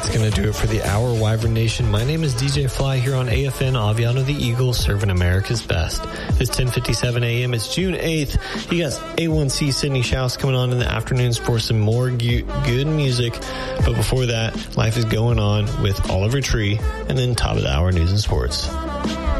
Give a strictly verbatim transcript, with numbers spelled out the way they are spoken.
That's going to do it for the hour, Wyvern Nation. My name is D J Fly here on A F N Aviano the Eagle, serving America's best. It's ten fifty-seven a.m. It's June eighth. You got A one C Sydney Shouse coming on in the afternoons for some more gu- good music. But before that, life is going on with Oliver Tree, and then top of the hour news and sports.